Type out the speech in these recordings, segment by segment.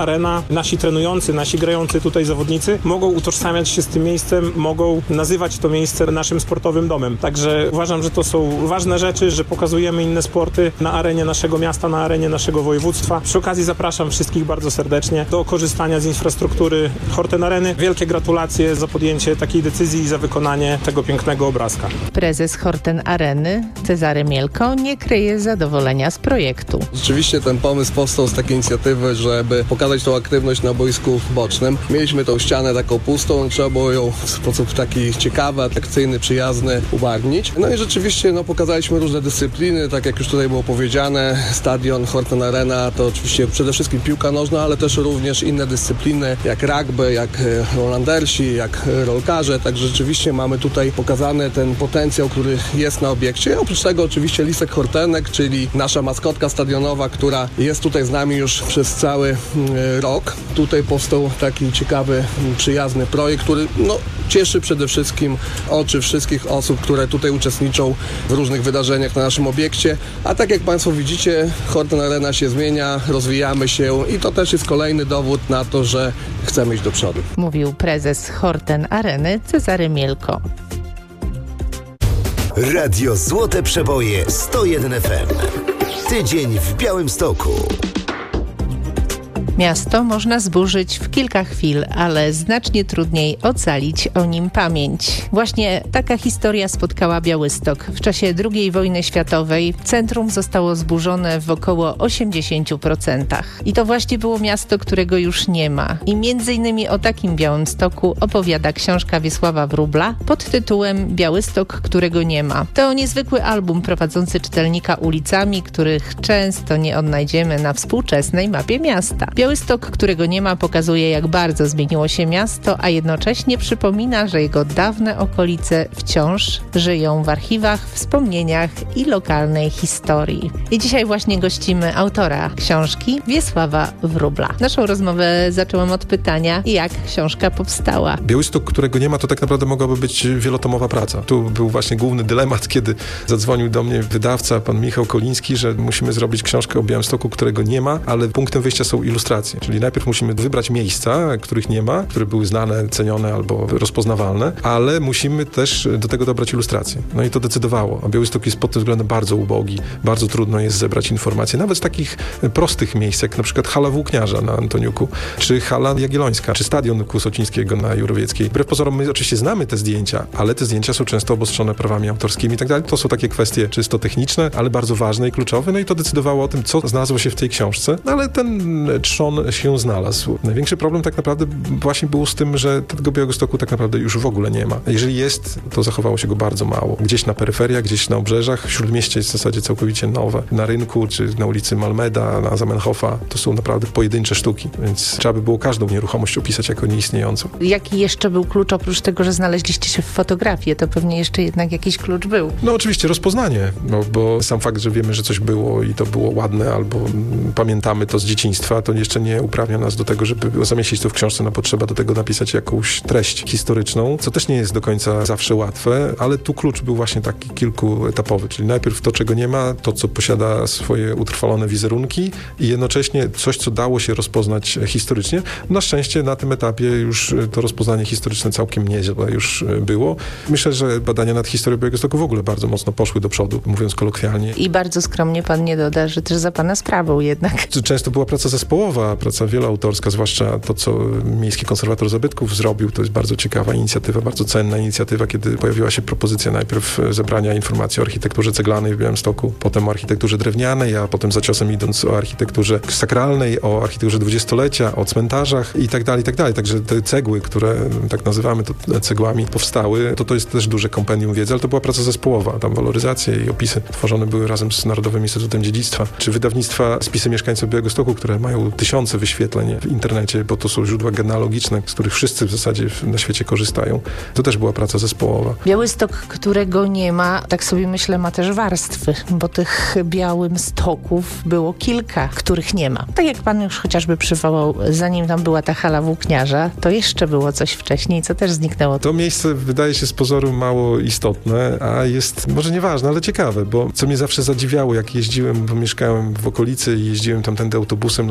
arena, nasi trenujący, nasi grający tutaj zawodnicy mogą utożsamiać się z tym miejscem, mogą nazywać to miejsce naszym sportowym domem. Także uważam, że to są ważne rzeczy, że pokazujemy inne sporty na arenie naszego miasta, na arenie naszego województwa. Przy okazji zapraszam wszystkich bardzo serdecznie do korzystania z infrastruktury Horten Areny. Wielkie gratulacje za podjęcie takiej decyzji i za wykonanie tego pięknego obrazka. Prezes Horten Areny, Cezary Mielko, nie kryje zadowolenia z projektu. Rzeczywiście ten pomysł powstał z takiej inicjatywy, żeby pokazać tą aktywność na boisku bocznym. Mieliśmy tą ścianę taką pustą, trzeba było ją w sposób taki ciekawy, atrakcyjny, przyjazny ubarwnić. No i rzeczywiście pokazaliśmy różne dyscypliny, tak jak już tutaj było powiedziane, stadion Horten Arena to oczywiście przede wszystkim piłka nożna, ale też również inne dyscypliny, jak rugby, jak rolandersi, jak rolkarze, także rzeczywiście mamy tutaj pokazany ten potencjał, który jest na obiekcie. Oprócz tego oczywiście Lisek Hortenek, czyli nasza maskotka stadionowa, która jest tutaj z nami już przez cały rok. Tutaj powstał taki ciekawy, przyjazny projekt, który cieszy przede wszystkim oczy wszystkich osób, które tutaj uczestniczą w różnych wydarzeniach na naszym obiekcie. A tak jak Państwo widzicie, Horten Arena się zmienia, rozwijamy się i to też jest kolejny dowód na to, że chcemy iść do przodu. Mówił prezes Horten Areny Cezary Mielko. Radio Złote Przeboje 101 FM. Tydzień w Białymstoku. Miasto można zburzyć w kilka chwil, ale znacznie trudniej ocalić o nim pamięć. Właśnie taka historia spotkała Białystok. W czasie II wojny światowej centrum zostało zburzone w około 80%. I to właśnie było miasto, którego już nie ma. I między innymi o takim Białymstoku opowiada książka Wiesława Wróbla pod tytułem Białystok, którego nie ma. To niezwykły album prowadzący czytelnika ulicami, których często nie odnajdziemy na współczesnej mapie miasta. Białystok, którego nie ma, pokazuje, jak bardzo zmieniło się miasto, a jednocześnie przypomina, że jego dawne okolice wciąż żyją w archiwach, wspomnieniach i lokalnej historii. I dzisiaj właśnie gościmy autora książki Wiesława Wróbla. Naszą rozmowę zaczęłam od pytania, jak książka powstała. Białystok, którego nie ma, to tak naprawdę mogłaby być wielotomowa praca. Tu był właśnie główny dylemat, kiedy zadzwonił do mnie wydawca, pan Michał Koliński, że musimy zrobić książkę o Białymstoku, którego nie ma, ale punktem wyjścia są ilustracje. Czyli najpierw musimy wybrać miejsca, których nie ma, które były znane, cenione albo rozpoznawalne, ale musimy też do tego dobrać ilustracje. No i to decydowało. A Białystok jest pod tym względem bardzo ubogi. Bardzo trudno jest zebrać informacje. Nawet z takich prostych miejsc, jak na przykład hala Włókniarza na Antoniuku, czy hala Jagiellońska, czy stadion Kłusocińskiego na Jurowieckiej. Wbrew pozorom my oczywiście znamy te zdjęcia, ale te zdjęcia są często obostrzone prawami autorskimi i tak dalej. To są takie kwestie czysto techniczne, ale bardzo ważne i kluczowe. No i to decydowało o tym, co znalazło się w tej książce. No ale ten trzon się znalazł. Największy problem tak naprawdę właśnie był z tym, że tego Białegostoku tak naprawdę już w ogóle nie ma. Jeżeli jest, to zachowało się go bardzo mało. Gdzieś na peryferiach, gdzieś na obrzeżach. Śródmieście jest w zasadzie całkowicie nowe. Na rynku, czy na ulicy Malmeda, na Zamenhofa, to są naprawdę pojedyncze sztuki, więc trzeba by było każdą nieruchomość opisać jako nieistniejącą. Jaki jeszcze był klucz, oprócz tego, że znaleźliście się w fotografii, to pewnie jeszcze jednak jakiś klucz był? No oczywiście rozpoznanie, bo sam fakt, że wiemy, że coś było i to było ładne, albo pamiętamy to z dzieciństwa, to jeszcze nie uprawnia nas do tego, żeby zamieścić to w książce, potrzeba do tego napisać jakąś treść historyczną, co też nie jest do końca zawsze łatwe, ale tu klucz był właśnie taki kilkuetapowy, czyli najpierw to, czego nie ma, to, co posiada swoje utrwalone wizerunki i jednocześnie coś, co dało się rozpoznać historycznie. Na szczęście na tym etapie już to rozpoznanie historyczne całkiem nieźle już było. Myślę, że badania nad historią Białegostoku w ogóle bardzo mocno poszły do przodu, mówiąc kolokwialnie. I bardzo skromnie pan nie doda, że też za pana sprawą jednak. Często była praca zespołowa, praca wieloautorska, zwłaszcza to, co Miejski Konserwator Zabytków zrobił. To jest bardzo ciekawa inicjatywa, bardzo cenna inicjatywa, kiedy pojawiła się propozycja najpierw zebrania informacji o architekturze ceglanej w Białymstoku, potem o architekturze drewnianej, a potem za ciosem idąc o architekturze sakralnej, o architekturze dwudziestolecia, o cmentarzach i tak dalej, i tak dalej. Także te cegły, które tak nazywamy to cegłami, powstały, to jest też duże kompendium wiedzy, ale to była praca zespołowa. Tam waloryzacje i opisy tworzone były razem z Narodowym Instytutem Dziedzictwa, czy wydawnictwa Spisy Mieszkańców Białegostoku, które mają tysiące wyświetleń w internecie, bo to są źródła genealogiczne, z których wszyscy w zasadzie na świecie korzystają. To też była praca zespołowa. Białystok, którego nie ma, tak sobie myślę, ma też warstwy, bo tych Białymstoków było kilka, których nie ma. Tak jak pan już chociażby przywołał, zanim tam była ta hala Włókniarza, to jeszcze było coś wcześniej, co też zniknęło. To miejsce wydaje się z pozoru mało istotne, a jest może nieważne, ale ciekawe, bo co mnie zawsze zadziwiało, jak jeździłem, bo mieszkałem w okolicy i jeździłem tamtędy autobusem na studia, to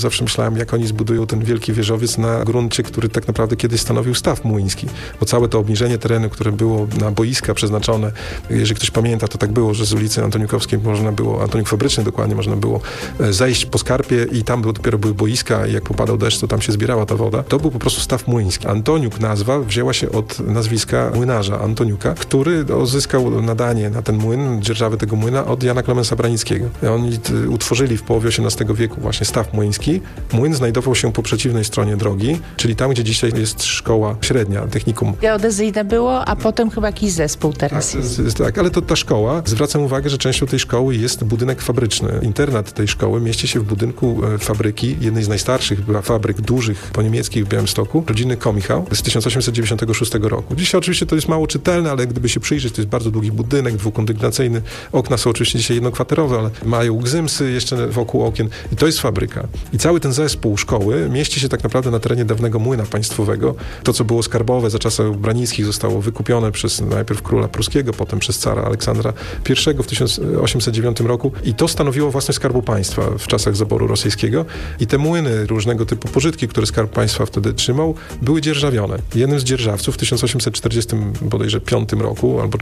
zawsze myślałem, jak oni zbudują ten wielki wieżowiec na gruncie, który tak naprawdę kiedyś stanowił staw młyński. Bo całe to obniżenie terenu, które było na boiska przeznaczone, jeżeli ktoś pamięta, to tak było, że z ulicy Antoniukowskiej Antoniuk Fabryczny dokładnie, można było zejść po skarpie i tam dopiero były boiska i jak popadał deszcz, to tam się zbierała ta woda. To był po prostu staw młyński. Antoniuk nazwa wzięła się od nazwiska młynarza Antoniuka, który uzyskał nadanie na ten młyn, dzierżawę tego młyna od Jana Klemensa Branickiego. Oni utworzyli w połowie XVIII wieku właśnie staw młyński. Młyn znajdował się po przeciwnej stronie drogi, czyli tam, gdzie dzisiaj jest szkoła średnia, technikum. Geodezyjne było, a potem chyba jakiś zespół teraz. Tak, ale to ta szkoła, zwracam uwagę, że częścią tej szkoły jest budynek fabryczny. Internat tej szkoły mieści się w budynku fabryki, jednej z najstarszych fabryk dużych po niemieckich w Białymstoku, rodziny Komichał z 1896 roku. Dzisiaj oczywiście to jest mało czytelne, ale gdyby się przyjrzeć, to jest bardzo długi budynek, dwukondygnacyjny. Okna są oczywiście dzisiaj jednokwaterowe, ale mają gzymsy jeszcze wokół okien i to jest fabryka. I cały ten zespół szkoły mieści się tak naprawdę na terenie dawnego młyna państwowego. To, co było skarbowe za czasów Branickich, zostało wykupione przez najpierw króla pruskiego, potem przez cara Aleksandra I w 1809 roku i to stanowiło własność Skarbu Państwa w czasach zaboru rosyjskiego i te młyny, różnego typu pożytki, które Skarb Państwa wtedy trzymał, były dzierżawione. Jednym z dzierżawców w 1845 roku albo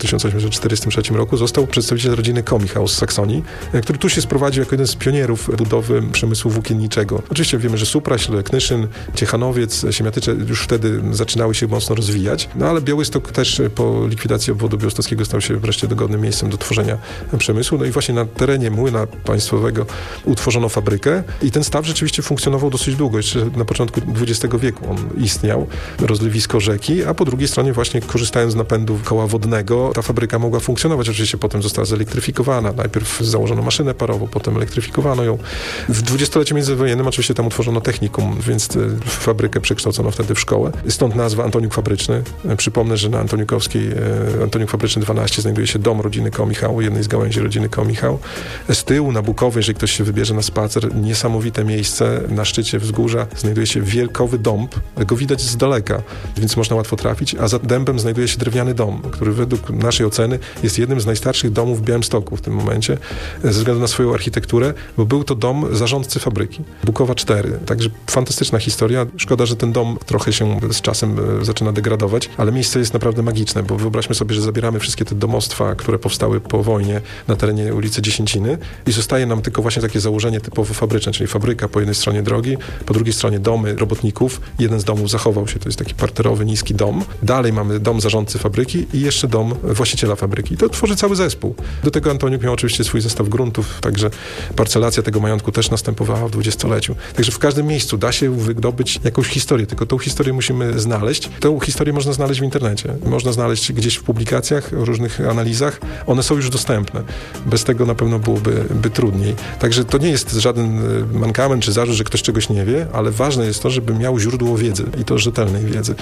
1843 roku został przedstawiciel rodziny Komichał z Saksonii, który tu się sprowadził jako jeden z pionierów budowy przemysłu włókienniczego. Oczywiście wiemy, że Supraśl, Knyszyn, Ciechanowiec, Siemiatycze już wtedy zaczynały się mocno rozwijać, no ale Białystok też po likwidacji obwodu białostockiego stał się wreszcie dogodnym miejscem do tworzenia przemysłu. No i właśnie na terenie młyna państwowego utworzono fabrykę i ten staw rzeczywiście funkcjonował dosyć długo. Jeszcze na początku XX wieku on istniał, rozlewisko rzeki, a po drugiej stronie właśnie korzystając z napędu koła wodnego, ta fabryka mogła funkcjonować. Oczywiście potem została zelektryfikowana. Najpierw założono maszynę parową, potem elektryfikowano ją. W dwudziestoleciu międzywojennym oczywiście tam utworzono technikum, więc fabrykę przekształcono wtedy w szkołę. Stąd nazwa Antoniuk Fabryczny. Przypomnę, że na Antoniukowskiej, Antoniuk Fabryczny 12 znajduje się dom rodziny Komichał, jednej z gałęzi rodziny Komichał. Z tyłu na Bukowie, jeżeli ktoś się wybierze na spacer, niesamowite miejsce na szczycie wzgórza znajduje się wielkowy dąb. Go widać z daleka, więc można łatwo trafić, a za dębem znajduje się drewniany dom, który według naszej oceny jest jednym z najstarszych domów w Białymstoku w tym momencie, ze względu na swoją architekturę, bo był to dom zarządcy fabryki. Bukowa 4. Także fantastyczna historia. Szkoda, że ten dom trochę się z czasem zaczyna degradować, ale miejsce jest naprawdę magiczne, bo wyobraźmy sobie, że zabieramy wszystkie te domostwa, które powstały po wojnie na terenie ulicy Dziesięciny i zostaje nam tylko właśnie takie założenie typowo fabryczne, czyli fabryka po jednej stronie drogi, po drugiej stronie domy robotników. Jeden z domów zachował się, to jest taki parterowy, niski dom. Dalej mamy dom zarządcy fabryki i jeszcze dom właściciela fabryki. To tworzy cały zespół. Do tego Antoniuk miał oczywiście swój zestaw gruntów, także parcelacja tego majątku też następowała w dwudziestoleciu. Także w każdym miejscu da się wydobyć jakąś historię, tylko tą historię musimy znaleźć. Tę historię można znaleźć w internecie. Można znaleźć gdzieś w publikacjach, w różnych analizach. One są już dostępne. Bez tego na pewno byłoby trudniej. Także to nie jest żaden mankament czy zarzut, że ktoś czegoś nie wie, ale ważne jest to, żeby miał źródło wiedzy i to rzetelnej wiedzy.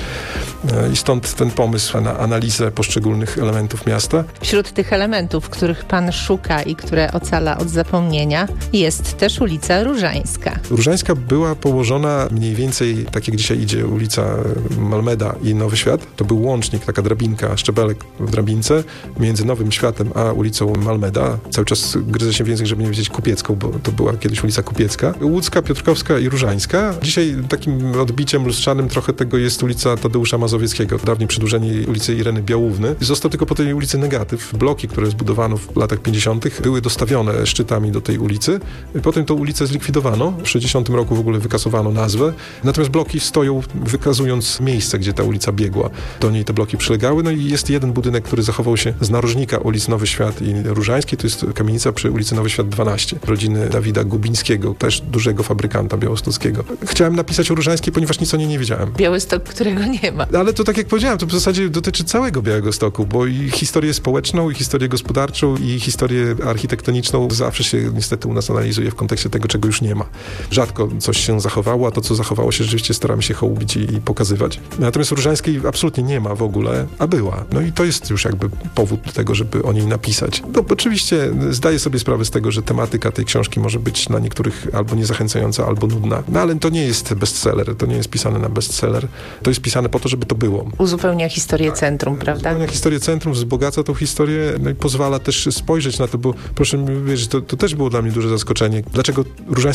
I stąd ten pomysł na analizę poszczególnych elementów miasta. Wśród tych elementów, których pan szuka i które ocala od zapomnienia, jest też ulica Różańska. Różańska była położona mniej więcej, tak jak dzisiaj idzie ulica Malmeda i Nowy Świat. To był łącznik, taka drabinka, szczebelek w drabince między Nowym Światem a ulicą Malmeda. Cały czas gryzę się w język, żeby nie wiedzieć Kupiecką, bo to była kiedyś ulica Kupiecka. Łódzka, Piotrkowska i Różańska. Dzisiaj takim odbiciem lustrzanym trochę tego jest ulica Tadeusza Mazowieckiego, dawniej przedłużenie ulicy Ireny Białówny. Został tylko po tej ulicy negatyw. Bloki, które zbudowano w latach 50. były dostawione szczytami do tej ulicy. Potem tą ulicę zlikwidowano. W 60 roku w ogóle wykasowano nazwę. Natomiast bloki stoją wykazując miejsce, gdzie ta ulica biegła. Do niej te bloki przylegały. No i jest jeden budynek, który zachował się z narożnika ulic Nowy Świat i Różańskiej. To jest kamienica przy ulicy Nowy Świat 12. Rodziny Dawida Gubińskiego, też dużego fabrykanta białostockiego. Chciałem napisać o Różańskiej, ponieważ nic o niej nie wiedziałem. Białystok, którego nie ma. Ale to tak jak powiedziałem, to w zasadzie dotyczy całego Białegostoku, bo i historię społeczną, i historię gospodarczą, i historię architektoniczną zawsze się niestety u nas analizuje w kontekście tego, czego już nie ma. Rzadko coś się zachowało, a to, co zachowało się, rzeczywiście staramy się hołubić i pokazywać. Natomiast Różańskiej absolutnie nie ma w ogóle, a była. No i to jest już jakby powód do tego, żeby o niej napisać. No oczywiście zdaję sobie sprawę z tego, że tematyka tej książki może być dla niektórych albo niezachęcająca, albo nudna. No ale to nie jest bestseller, to nie jest pisane na bestseller. To jest pisane po to, żeby to było. Uzupełnia historię centrum, prawda? Uzupełnia historię centrum, wzbogaca tą historię, no i pozwala też spojrzeć na to, bo proszę mi wierzyć, to też było dla mnie duże zaskoczenie. Dlaczego Różańska powstała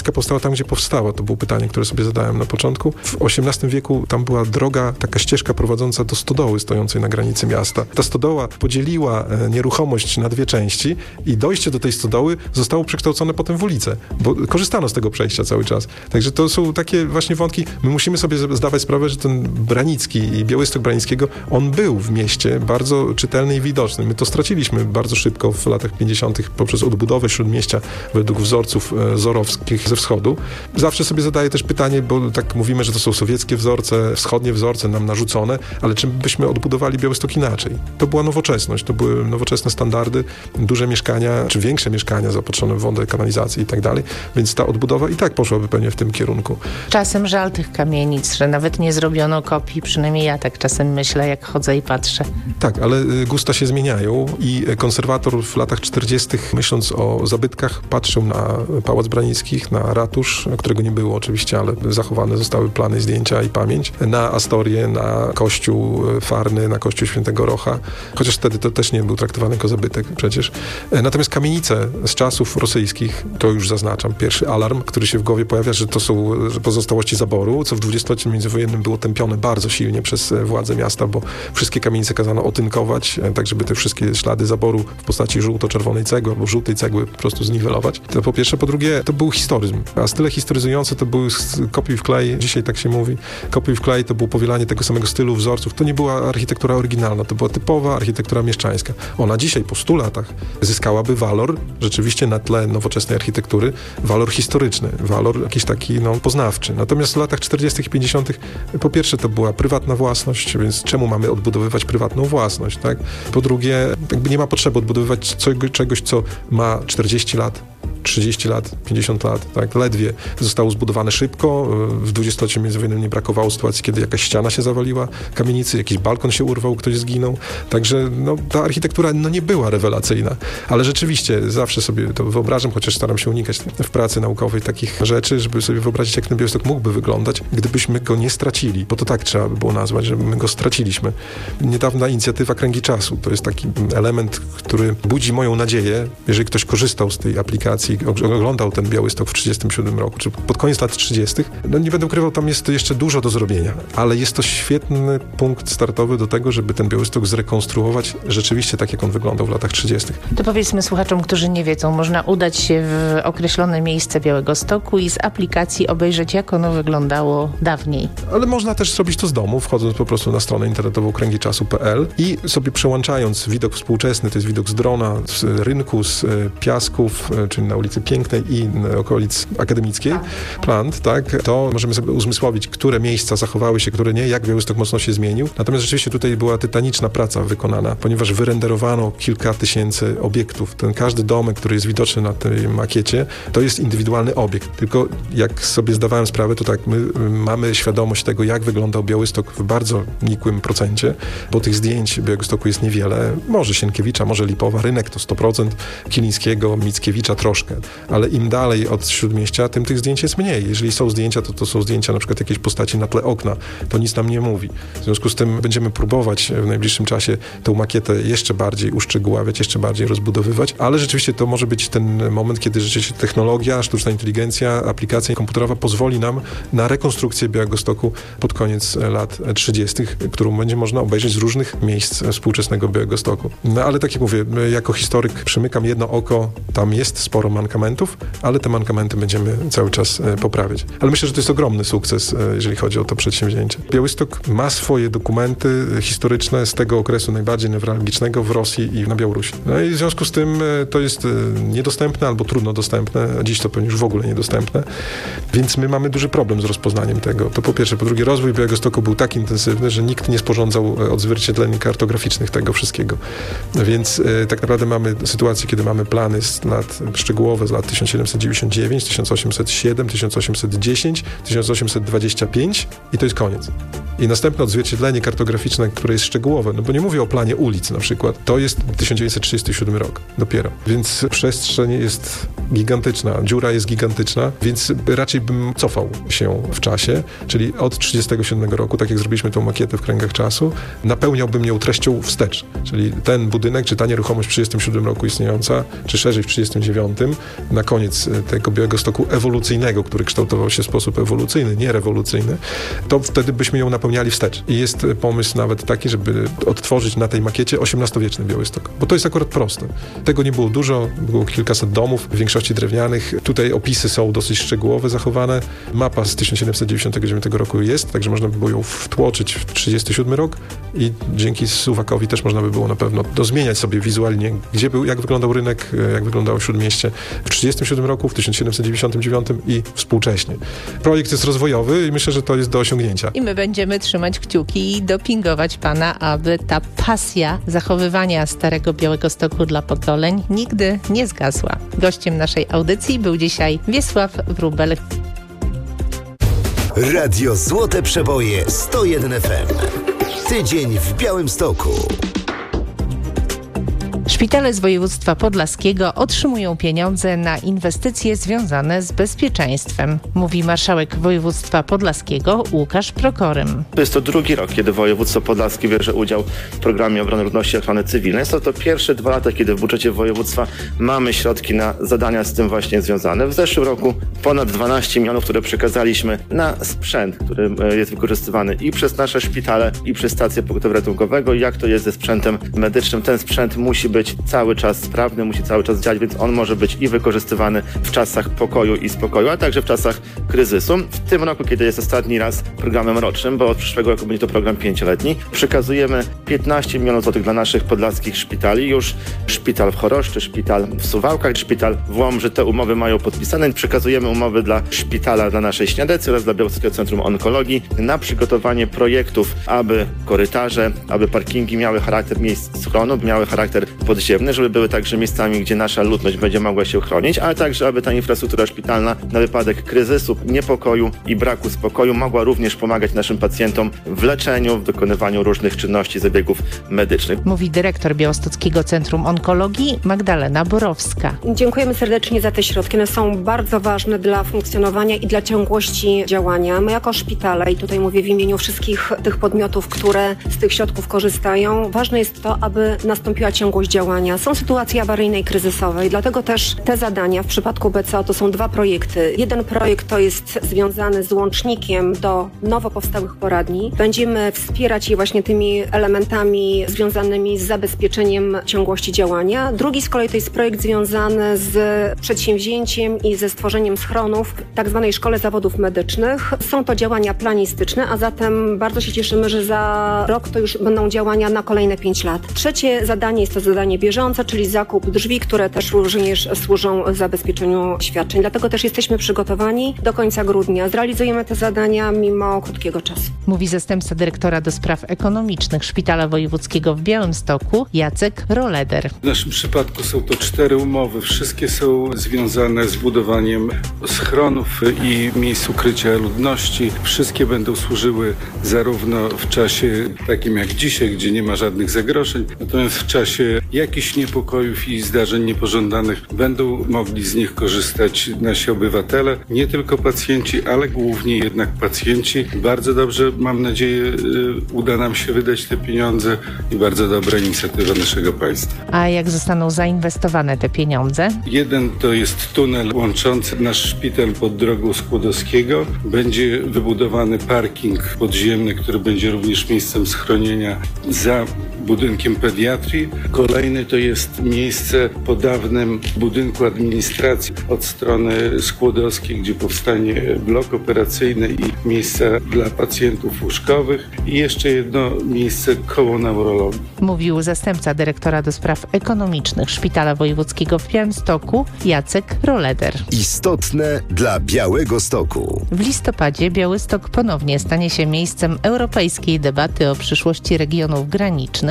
tam, gdzie powstała? To było pytanie, które sobie zadałem na początku. W XVIII wieku tam była droga, taka ścieżka prowadząca do stodoły stojącej na granicy miasta. Ta stodoła podzieliła nieruchomość na dwie części i dojście do tej stodoły zostało przekształcone potem w ulicę, bo korzystano z tego przejścia cały czas. Także to są takie właśnie wątki. My musimy sobie zdawać sprawę, że ten Branicki i Białystok Branickiego, on był w mieście bardzo czytelny i widoczny. My to straciliśmy bardzo szybko w latach 50. poprzez odbudowę śródmieścia według wzorców zorowskich ze wschodu. Zawsze sobie zadaję też pytanie, bo tak mówimy, że to są sowieckie wzorce, wschodnie wzorce nam narzucone, ale czy byśmy odbudowali Białystok inaczej? To była nowoczesność, to były nowoczesne standardy, duże mieszkania, czy większe mieszkania zaopatrzone w wodę, kanalizację i tak dalej, więc ta odbudowa i tak poszłaby pewnie w tym kierunku. Czasem żal tych kamienic, że nawet nie zrobiono kopii, przynajmniej ja tak czasem myślę, jak chodzę i patrzę. Tak, ale gusta się zmieniają i konserwator w latach 40., myśląc o zabytkach, patrzył na Pałac Branickich, na ratusz, którego nie było oczywiście, ale zachowane zostały plany, zdjęcia i pamięć, na Astorię, na kościół Farny, na kościół Świętego Rocha, chociaż wtedy to też nie był traktowany jako zabytek przecież. Natomiast kamienice z czasów rosyjskich, to już zaznaczam, pierwszy alarm, który się w głowie pojawia, że to są pozostałości zaboru, co w dwudziestoleciu międzywojennym było tępione bardzo silnie przez władze miasta, bo wszystkie kamienice kazano otynkować, tak żeby te wszystkie ślady zaboru w postaci żółto-czerwonej cegły albo żółtej cegły po prostu zniwelować. To po pierwsze. Po drugie, to był historyzm. A style historyzujące to były kopiuj w klej, dzisiaj tak się mówi. Kopiuj w klej to było powielanie tego samego stylu, wzorców. To nie była architektura oryginalna, to była typowa architektura mieszczańska. Ona dzisiaj po 100 latach zyskałaby walor, rzeczywiście na tle nowoczesnej architektury, walor historyczny, walor jakiś taki poznawczy. Natomiast w latach 40. i 50. po pierwsze to była prywatna własność, więc czemu mamy odbudowywać prywatną własność, tak? Po drugie, jakby nie ma potrzeby odbudowywać czegoś, co ma 40 lat, 30 lat, 50 lat, tak, ledwie zostało zbudowane szybko. W dwudziestoleciu międzywojennym nie brakowało sytuacji, kiedy jakaś ściana się zawaliła kamienicy, jakiś balkon się urwał, ktoś zginął. Także ta architektura nie była rewelacyjna, ale rzeczywiście zawsze sobie to wyobrażam, chociaż staram się unikać w pracy naukowej takich rzeczy, żeby sobie wyobrazić, jak ten Białystok mógłby wyglądać, gdybyśmy go nie stracili, bo to tak trzeba by było nazwać, że my go straciliśmy. Niedawna inicjatywa Kręgi Czasu, to jest taki element, który budzi moją nadzieję, jeżeli ktoś korzystał z tej aplikacji, oglądał ten Białystok w 1937 roku, czy pod koniec lat 30. Nie będę ukrywał, tam jest jeszcze dużo do zrobienia, ale jest to świetny punkt startowy do tego, żeby ten Białystok zrekonstruować rzeczywiście tak, jak on wyglądał w latach 30. To powiedzmy słuchaczom, którzy nie wiedzą, można udać się w określone miejsce Białegostoku i z aplikacji obejrzeć, jak ono wyglądało dawniej. Ale można też zrobić to z domu, wchodząc po prostu na stronę internetową kręgiczasu.pl i sobie przełączając widok współczesny, to jest widok z drona, z rynku, z Piasków, czyli na ulicy Pięknej i okolic Akademickiej, Plant, tak, to możemy sobie uzmysłowić, które miejsca zachowały się, które nie, jak Białystok mocno się zmienił. Natomiast rzeczywiście tutaj była tytaniczna praca wykonana, ponieważ wyrenderowano kilka tysięcy obiektów. Ten każdy domek, który jest widoczny na tej makiecie, to jest indywidualny obiekt. Tylko jak sobie zdawałem sprawę, to tak, my mamy świadomość tego, jak wyglądał Białystok w bardzo nikłym procencie, bo tych zdjęć Białegostoku jest niewiele. Może Sienkiewicza, może Lipowa, rynek to 100%, Kilińskiego, Mickiewicza troszkę, ale im dalej od Śródmieścia, tym tych zdjęć jest mniej. Jeżeli są zdjęcia, to są zdjęcia na przykład jakiejś postaci na tle okna. To nic nam nie mówi. W związku z tym będziemy próbować w najbliższym czasie tę makietę jeszcze bardziej uszczegóławiać, jeszcze bardziej rozbudowywać, ale rzeczywiście to może być ten moment, kiedy rzeczywiście technologia, sztuczna inteligencja, aplikacja komputerowa pozwoli nam na rekonstrukcję Białegostoku pod koniec lat 30., którą będzie można obejrzeć z różnych miejsc współczesnego Białegostoku. Ale tak jak mówię, jako historyk przymykam jedno oko, tam jest sporo mankamentów, ale te mankamenty będziemy cały czas poprawiać. Ale myślę, że to jest ogromny sukces, jeżeli chodzi o to przedsięwzięcie. Białystok ma swoje dokumenty historyczne z tego okresu najbardziej newralgicznego w Rosji i na Białorusi. No i w związku z tym to jest niedostępne albo trudno dostępne, a dziś to pewnie już w ogóle niedostępne, więc my mamy duży problem z rozpoznaniem tego. To po pierwsze. Po drugie, rozwój Białegostoku był tak intensywny, że nikt nie sporządzał odzwierciedleń kartograficznych tego wszystkiego. Więc tak naprawdę mamy sytuację, kiedy mamy plany z lat szczegółowe z lat 1799, 1807, 1810, 1825 i to jest koniec. I następne odzwierciedlenie kartograficzne, które jest szczegółowe, no bo nie mówię o planie ulic na przykład, to jest 1937 rok dopiero. Więc przestrzeń jest gigantyczna, dziura jest gigantyczna, więc raczej bym cofał się w czasie, czyli od 1937 roku, tak jak zrobiliśmy tą makietę w kręgach czasu, napełniałbym ją treścią wstecz, czyli ten budynek, czy ta nieruchomość w 1937 roku istniejąca, czy szerzej w 1939, na koniec tego Białegostoku ewolucyjnego, który kształtował się w sposób ewolucyjny, nie rewolucyjny, to wtedy byśmy ją napełniali wstecz. I jest pomysł nawet taki, żeby odtworzyć na tej makiecie XVIII-wieczny Białystok, bo to jest akurat proste. Tego nie było dużo, było kilkaset domów, w większości drewnianych. Tutaj opisy są dosyć szczegółowe, zachowane. Mapa z 1799 roku jest, także można by było ją wtłoczyć w 1937 rok i dzięki Suwakowi też można by było na pewno dozmieniać sobie wizualnie, gdzie był, jak wyglądał rynek, jak wyglądało Śródmieście w 1937 roku, w 1799 i współcześnie. Projekt jest rozwojowy i myślę, że to jest do osiągnięcia. I my będziemy trzymać kciuki i dopingować pana, aby ta pasja zachowywania starego Białegostoku dla pokoleń nigdy nie zgasła. Gościem naszej audycji był dzisiaj Wiesław Wróbel. Radio Złote Przeboje 101 FM. Tydzień w Białymstoku. Szpitale z województwa podlaskiego otrzymują pieniądze na inwestycje związane z bezpieczeństwem, mówi marszałek województwa podlaskiego Łukasz Prokorym. To jest to drugi rok, kiedy województwo podlaskie bierze udział w programie obrony ludności i ochrony cywilnej. Jest to pierwsze 2 lata, kiedy w budżecie województwa mamy środki na zadania z tym właśnie związane. W zeszłym roku ponad 12 milionów, które przekazaliśmy na sprzęt, który jest wykorzystywany i przez nasze szpitale, i przez stacje pogotowia ratunkowego. Jak to jest ze sprzętem medycznym? Ten sprzęt musi być cały czas sprawny, musi cały czas działać, więc on może być i wykorzystywany w czasach pokoju i spokoju, a także w czasach kryzysu. W tym roku, kiedy jest ostatni raz programem rocznym, bo od przyszłego roku będzie to program 5-letni, przekazujemy 15 milionów złotych dla naszych podlaskich szpitali. Już szpital w Choroszczy, szpital w Suwałkach, szpital w Łomży, te umowy mają podpisane. Przekazujemy umowy dla szpitala, dla naszej Śniadecy oraz dla Białostockiego Centrum Onkologii na przygotowanie projektów, aby korytarze, aby parkingi miały charakter miejsc schronu, miały charakter podziemne, żeby były także miejscami, gdzie nasza ludność będzie mogła się chronić, ale także, aby ta infrastruktura szpitalna na wypadek kryzysu, niepokoju i braku spokoju mogła również pomagać naszym pacjentom w leczeniu, w wykonywaniu różnych czynności, zabiegów medycznych. Mówi dyrektor Białostockiego Centrum Onkologii Magdalena Borowska. Dziękujemy serdecznie za te środki. One są bardzo ważne dla funkcjonowania i dla ciągłości działania. My jako szpitale, i tutaj mówię w imieniu wszystkich tych podmiotów, które z tych środków korzystają, ważne jest to, aby nastąpiła ciągłość działania. Są sytuacje awaryjne i kryzysowe i dlatego też te zadania w przypadku BCO to są 2 projekty. Jeden projekt to jest związany z łącznikiem do nowo powstałych poradni. Będziemy wspierać je właśnie tymi elementami związanymi z zabezpieczeniem ciągłości działania. Drugi z kolei to jest projekt związany z przedsięwzięciem i ze stworzeniem schronów w tak zwanej Szkole Zawodów Medycznych. Są to działania planistyczne, a zatem bardzo się cieszymy, że za rok to już będą działania na kolejne 5 lat. Trzecie zadanie jest to zadanie bieżące, czyli zakup drzwi, które też również służą zabezpieczeniu świadczeń. Dlatego też jesteśmy przygotowani do końca grudnia. Zrealizujemy te zadania mimo krótkiego czasu. Mówi zastępca dyrektora do spraw ekonomicznych Szpitala Wojewódzkiego w Białymstoku Jacek Roleder. W naszym przypadku są to 4 umowy. Wszystkie są związane z budowaniem schronów i miejsc ukrycia ludności. Wszystkie będą służyły zarówno w czasie takim jak dzisiaj, gdzie nie ma żadnych zagrożeń, natomiast w czasie jakichś niepokojów i zdarzeń niepożądanych będą mogli z nich korzystać nasi obywatele, nie tylko pacjenci, ale głównie jednak pacjenci. Bardzo dobrze, mam nadzieję, uda nam się wydać te pieniądze i bardzo dobra inicjatywa naszego państwa. A jak zostaną zainwestowane te pieniądze? Jeden to jest tunel łączący nasz szpital pod drogą Skłodowskiego. Będzie wybudowany parking podziemny, który będzie również miejscem schronienia za budynkiem pediatrii. Kolejny to jest miejsce po dawnym budynku administracji od strony Skłodowskiej, gdzie powstanie blok operacyjny i miejsca dla pacjentów łóżkowych i jeszcze jedno miejsce koło neurologii. Mówił zastępca dyrektora do spraw ekonomicznych Szpitala Wojewódzkiego w Białymstoku Jacek Roleder. Istotne dla Białegostoku. W listopadzie Białystok ponownie stanie się miejscem europejskiej debaty o przyszłości regionów granicznych.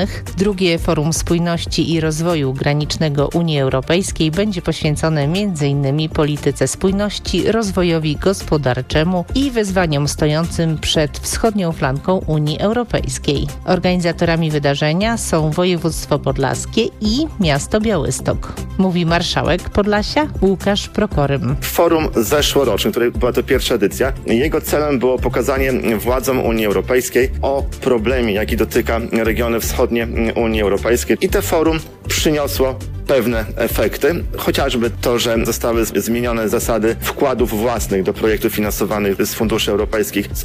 regionalnych. Drugie Forum Spójności i Rozwoju Granicznego Unii Europejskiej będzie poświęcone m.in. polityce spójności, rozwojowi gospodarczemu i wyzwaniom stojącym przed wschodnią flanką Unii Europejskiej. Organizatorami wydarzenia są województwo podlaskie i miasto Białystok. Mówi marszałek Podlasia Łukasz Prokorym. Forum zeszłoroczne, której była to pierwsza edycja, jego celem było pokazanie władzom Unii Europejskiej o problemie, jaki dotyka regiony wschodnie Unii Europejskiej. I te forum przyniosło pewne efekty, chociażby to, że zostały zmienione zasady wkładów własnych do projektów finansowanych z funduszy europejskich z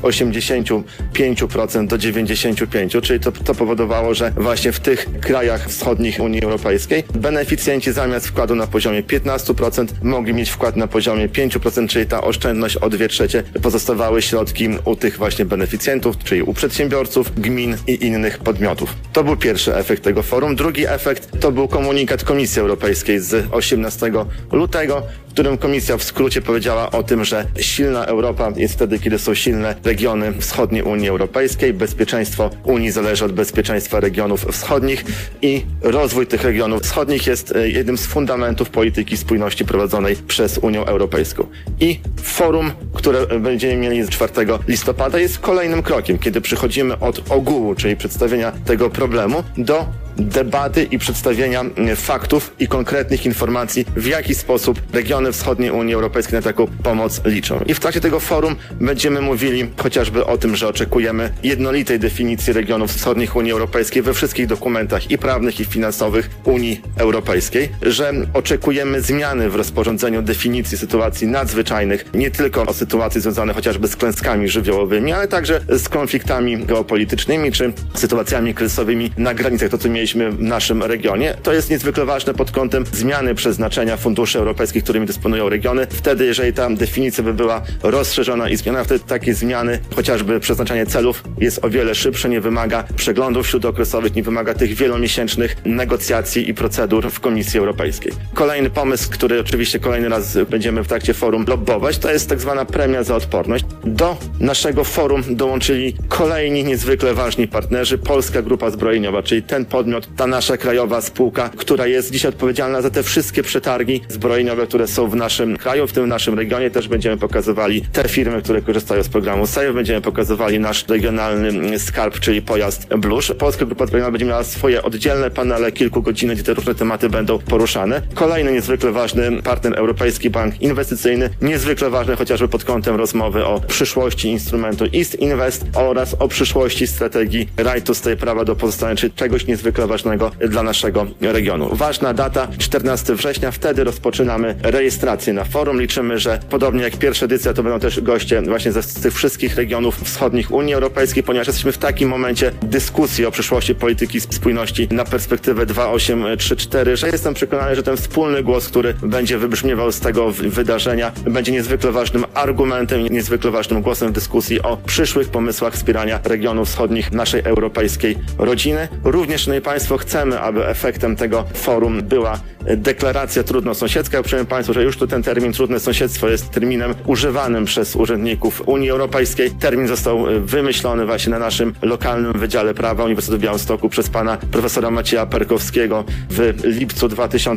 85% do 95%, czyli to powodowało, że właśnie w tych krajach wschodnich Unii Europejskiej beneficjenci zamiast wkładu na poziomie 15% mogli mieć wkład na poziomie 5%, czyli ta oszczędność o 2/3 pozostawały środki u tych właśnie beneficjentów, czyli u przedsiębiorców, gmin i innych podmiotów. To był pierwszy efekt tego forum. Drugi efekt to był komunikat Komisji Europejskiej z 18 lutego, w którym Komisja w skrócie powiedziała o tym, że silna Europa jest wtedy, kiedy są silne regiony wschodnie Unii Europejskiej. Bezpieczeństwo Unii zależy od bezpieczeństwa regionów wschodnich i rozwój tych regionów wschodnich jest jednym z fundamentów polityki spójności prowadzonej przez Unię Europejską. I forum, które będziemy mieli 4 listopada jest kolejnym krokiem, kiedy przychodzimy od ogółu, czyli przedstawienia tego problemu, do debaty i przedstawienia faktów i konkretnych informacji, w jaki sposób regiony wschodniej Unii Europejskiej na taką pomoc liczą. I w trakcie tego forum będziemy mówili chociażby o tym, że oczekujemy jednolitej definicji regionów wschodnich Unii Europejskiej we wszystkich dokumentach i prawnych, i finansowych Unii Europejskiej, że oczekujemy zmiany w rozporządzeniu definicji sytuacji nadzwyczajnych, nie tylko o sytuacji związanych chociażby z klęskami żywiołowymi, ale także z konfliktami geopolitycznymi czy sytuacjami kryzysowymi na granicach, to co mieliśmy w naszym regionie. To jest niezwykle ważne pod kątem zmiany przeznaczenia funduszy europejskich, którymi dysponują regiony. Wtedy, jeżeli ta definicja by była rozszerzona i zmieniona, wtedy takie zmiany, chociażby przeznaczanie celów jest o wiele szybsze, nie wymaga przeglądów śródokresowych, nie wymaga tych wielomiesięcznych negocjacji i procedur w Komisji Europejskiej. Kolejny pomysł, który oczywiście kolejny raz będziemy w trakcie forum lobbować, to jest tak zwana premia za odporność. Do naszego forum dołączyli kolejni niezwykle ważni partnerzy, Polska Grupa Zbrojeniowa, czyli ten podmiot, ta nasza krajowa spółka, która jest dzisiaj odpowiedzialna za te wszystkie przetargi zbrojeniowe, które są w naszym kraju, w tym naszym regionie. Też będziemy pokazywali te firmy, które korzystają z programu SAFE, będziemy pokazywali nasz regionalny skarb, czyli pojazd Blusz. Polska Grupa Zbrojeniowa będzie miała swoje oddzielne panele kilkugodzinne, gdzie te różne tematy będą poruszane. Kolejny niezwykle ważny partner, Europejski Bank Inwestycyjny, niezwykle ważny chociażby pod kątem rozmowy o przyszłości instrumentu East Invest oraz o przyszłości strategii Right to Stay, prawa do pozostania, czyli czegoś niezwykle ważnego dla naszego regionu. Ważna data, 14 września, wtedy rozpoczynamy rejestrację na forum. Liczymy, że podobnie jak pierwsza edycja, to będą też goście właśnie z tych wszystkich regionów wschodnich Unii Europejskiej, ponieważ jesteśmy w takim momencie dyskusji o przyszłości polityki spójności na perspektywę 2-8-3-4, że jestem przekonany, że ten wspólny głos, który będzie wybrzmiewał z tego wydarzenia, będzie niezwykle ważnym argumentem, niezwykle ważnym głosem w dyskusji o przyszłych pomysłach wspierania regionów wschodnich naszej europejskiej rodziny. Również, szanowni Państwo, chcemy, aby efektem tego forum była deklaracja trudnosąsiedzka. Uprzejmę Państwu, że już tu ten termin trudne sąsiedztwo jest terminem używanym przez urzędników Unii Europejskiej. Termin został wymyślony właśnie na naszym lokalnym Wydziale Prawa Uniwersytetu w Białymstoku przez pana profesora Macieja Perkowskiego w lipcu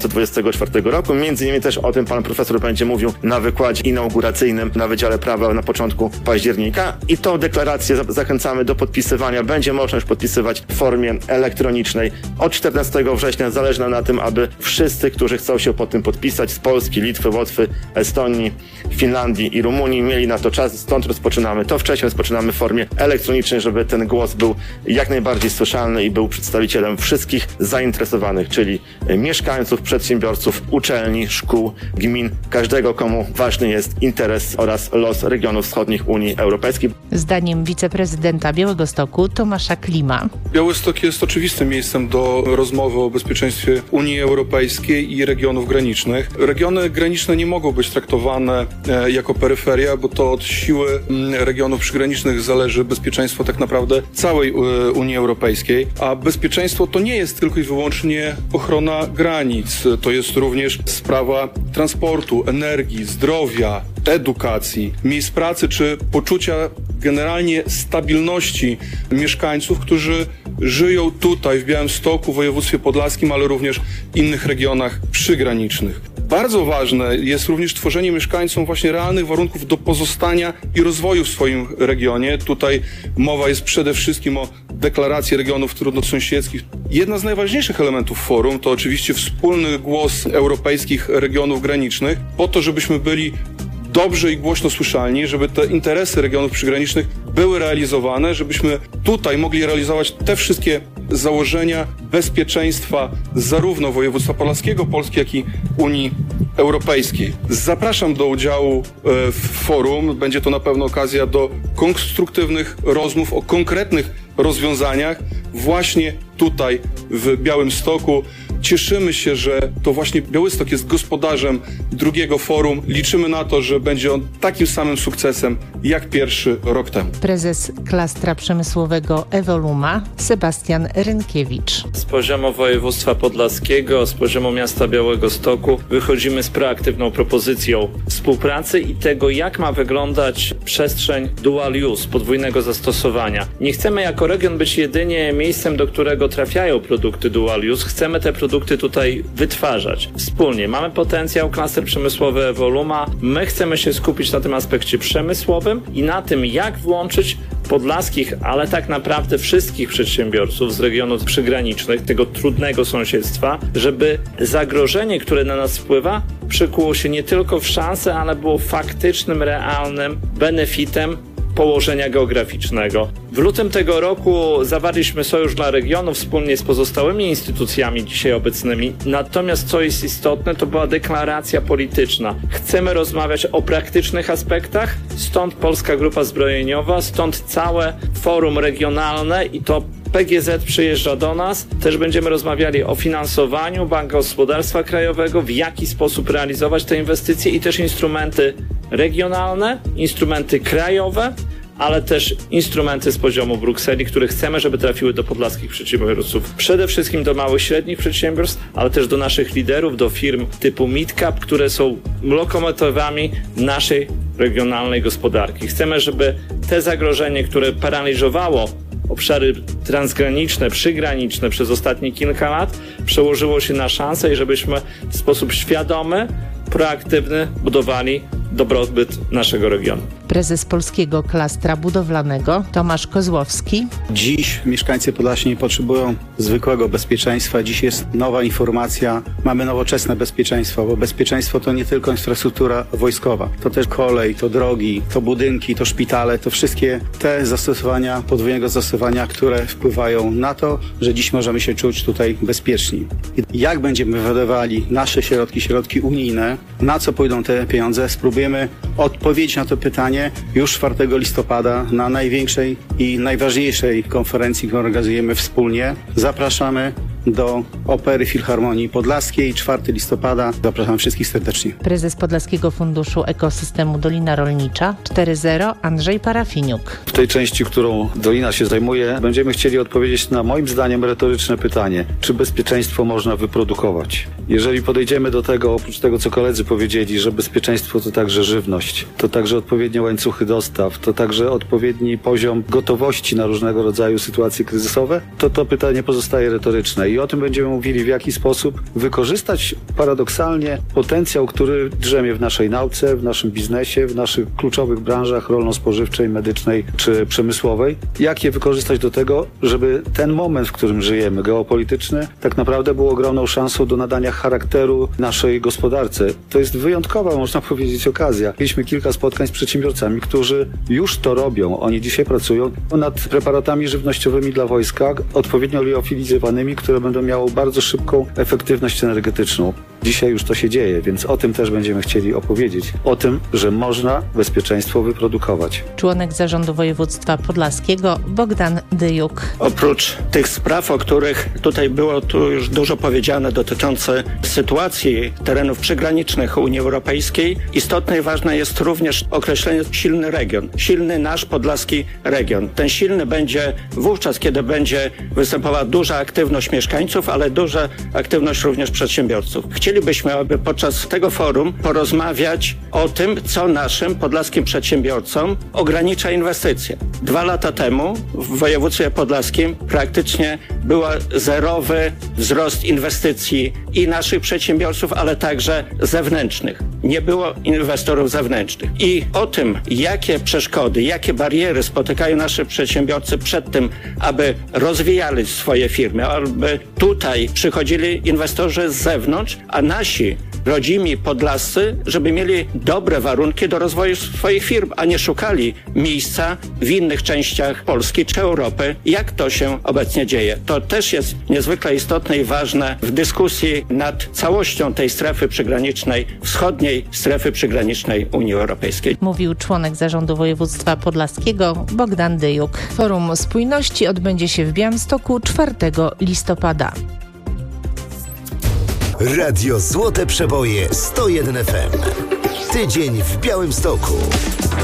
2024 roku. Między innymi też o tym pan profesor będzie mówił na wykładzie inauguracyjnym na Wydziale Prawa na początku października. I tą deklarację zachęcamy do podpisywania. Będzie można już podpisywać w formie elektronicznej. Od 14 września zależy nam na tym, aby wszyscy, którzy chcą się pod tym podpisać z Polski, Litwy, Łotwy, Estonii, Finlandii i Rumunii, mieli na to czas. Stąd rozpoczynamy. To wcześniej rozpoczynamy w formie elektronicznej, żeby ten głos był jak najbardziej słyszalny i był przedstawicielem wszystkich zainteresowanych, czyli mieszkańców, przedsiębiorców, uczelni, szkół, gmin, każdego, komu ważny jest interes oraz los regionów wschodnich Unii Europejskiej. Zdaniem wiceprezydenta Białegostoku Tomasza Klima. Białystok jest oczywistym miejscem do rozmowy o bezpieczeństwie Unii Europejskiej i regionów granicznych. Regiony graniczne nie mogą być traktowane jako peryferia, bo to od siły regionów przygranicznych zależy bezpieczeństwo tak naprawdę całej Unii Europejskiej, a bezpieczeństwo to nie jest tylko i wyłącznie ochrona granic, to jest również sprawa transportu, energii, zdrowia, edukacji, miejsc pracy czy poczucia generalnie stabilności mieszkańców, którzy żyją tutaj w Białymstoku, w województwie podlaskim, ale również w innych regionach przygranicznych. Bardzo ważne jest również tworzenie mieszkańcom właśnie realnych warunków do pozostania i rozwoju w swoim regionie. Tutaj mowa jest przede wszystkim o deklaracji regionów trudnosąsiedzkich. Jedna z najważniejszych elementów forum to oczywiście wspólny głos europejskich regionów granicznych, po to, żebyśmy byli dobrze i głośno słyszalni, żeby te interesy regionów przygranicznych były realizowane, żebyśmy tutaj mogli realizować te wszystkie założenia bezpieczeństwa zarówno województwa podlaskiego, Polski, jak i Unii Europejskiej. Zapraszam do udziału w forum. Będzie to na pewno okazja do konstruktywnych rozmów o konkretnych rozwiązaniach właśnie tutaj w Białymstoku. Cieszymy się, że to właśnie Białystok jest gospodarzem drugiego forum. Liczymy na to, że będzie on takim samym sukcesem jak pierwszy rok temu. Prezes Klastra Przemysłowego Evoluma Sebastian Rynkiewicz. Z poziomu województwa podlaskiego, z poziomu miasta Białegostoku wychodzimy z proaktywną propozycją współpracy i tego, jak ma wyglądać przestrzeń dual use, podwójnego zastosowania. Nie chcemy jako region być jedynie miejscem, do którego trafiają produkty dual use. Chcemy te produkty tutaj wytwarzać wspólnie. Mamy potencjał, klaster przemysłowy Evoluma. My chcemy się skupić na tym aspekcie przemysłowym i na tym, jak włączyć podlaskich, ale tak naprawdę wszystkich przedsiębiorców z regionów przygranicznych, tego trudnego sąsiedztwa, żeby zagrożenie, które na nas wpływa, przekuło się nie tylko w szansę, ale było faktycznym, realnym benefitem położenia geograficznego. W lutym tego roku zawarliśmy Sojusz dla Regionu wspólnie z pozostałymi instytucjami dzisiaj obecnymi. Natomiast co jest istotne, to była deklaracja polityczna. Chcemy rozmawiać o praktycznych aspektach, stąd Polska Grupa Zbrojeniowa, stąd całe forum regionalne i to PGZ przyjeżdża do nas. Też będziemy rozmawiali o finansowaniu Banku Gospodarstwa Krajowego, w jaki sposób realizować te inwestycje i też instrumenty regionalne, instrumenty krajowe, ale też instrumenty z poziomu Brukseli, które chcemy, żeby trafiły do podlaskich przedsiębiorców. Przede wszystkim do małych, średnich przedsiębiorstw, ale też do naszych liderów, do firm typu Midcap, które są lokomotywami naszej regionalnej gospodarki. Chcemy, żeby te zagrożenie, które paraliżowało obszary transgraniczne, przygraniczne przez ostatnie kilka lat, przełożyło się na szansę i żebyśmy w sposób świadomy, proaktywny budowali dobrobyt naszego regionu. Prezes Polskiego Klastra Budowlanego Tomasz Kozłowski. Dziś mieszkańcy Podlasia nie potrzebują zwykłego bezpieczeństwa. Dziś jest nowa informacja. Mamy nowoczesne bezpieczeństwo, bo bezpieczeństwo to nie tylko infrastruktura wojskowa. To też kolej, to drogi, to budynki, to szpitale, to wszystkie te zastosowania, podwójnego zastosowania, które wpływają na to, że dziś możemy się czuć tutaj bezpieczni. I jak będziemy wydawali nasze środki unijne, na co pójdą te pieniądze, spróbujemy odpowiedzieć na to pytanie już 4 listopada na największej i najważniejszej konferencji, którą organizujemy wspólnie. Zapraszamy do Opery Filharmonii Podlaskiej 4 listopada. Zapraszam wszystkich serdecznie. Prezes Podlaskiego Funduszu Ekosystemu Dolina Rolnicza 4.0 Andrzej Parafiniuk. W tej części, którą Dolina się zajmuje, będziemy chcieli odpowiedzieć na moim zdaniem retoryczne pytanie, czy bezpieczeństwo można wyprodukować? Jeżeli podejdziemy do tego, oprócz tego, co koledzy powiedzieli, że bezpieczeństwo to także żywność, to także odpowiednie łańcuchy dostaw, to także odpowiedni poziom gotowości na różnego rodzaju sytuacje kryzysowe, to pytanie pozostaje retoryczne. I o tym będziemy mówili, w jaki sposób wykorzystać paradoksalnie potencjał, który drzemie w naszej nauce, w naszym biznesie, w naszych kluczowych branżach rolno-spożywczej, medycznej czy przemysłowej. Jak je wykorzystać do tego, żeby ten moment, w którym żyjemy, geopolityczny, tak naprawdę był ogromną szansą do nadania charakteru naszej gospodarce. To jest wyjątkowa, można powiedzieć, okazja. Mieliśmy kilka spotkań z przedsiębiorcami, którzy już to robią. Oni dzisiaj pracują nad preparatami żywnościowymi dla wojska, odpowiednio liofilizowanymi, które będą miały bardzo szybką efektywność energetyczną. Dzisiaj już to się dzieje, więc o tym też będziemy chcieli opowiedzieć. O tym, że można bezpieczeństwo wyprodukować. Członek Zarządu Województwa Podlaskiego Bogdan Dyjuk. Oprócz tych spraw, o których tutaj było tu już dużo powiedziane, dotyczące sytuacji terenów przygranicznych Unii Europejskiej, istotne i ważne jest również określenie silny region. Silny nasz podlaski region. Ten silny będzie wówczas, kiedy będzie występowała duża aktywność mieszkańców, ale duża aktywność również przedsiębiorców. Chcielibyśmy, aby podczas tego forum porozmawiać o tym, co naszym podlaskim przedsiębiorcom ogranicza inwestycje. 2 lata temu w województwie podlaskim praktycznie był zerowy wzrost inwestycji i naszych przedsiębiorców, ale także zewnętrznych. Nie było inwestorów zewnętrznych. I o tym, jakie przeszkody, jakie bariery spotykają nasi przedsiębiorcy przed tym, aby rozwijali swoje firmy, aby tutaj przychodzili inwestorzy z zewnątrz, a nasi rodzimi podlascy, żeby mieli dobre warunki do rozwoju swoich firm, a nie szukali miejsca w innych częściach Polski czy Europy, jak to się obecnie dzieje. To też jest niezwykle istotne i ważne w dyskusji nad całością tej strefy przygranicznej, wschodniej strefy przygranicznej Unii Europejskiej. Mówił członek zarządu województwa podlaskiego Bogdan Dyjuk. Forum Spójności odbędzie się w Białymstoku 4 listopada. Radio Złote Przeboje 101 FM. Tydzień w Białymstoku.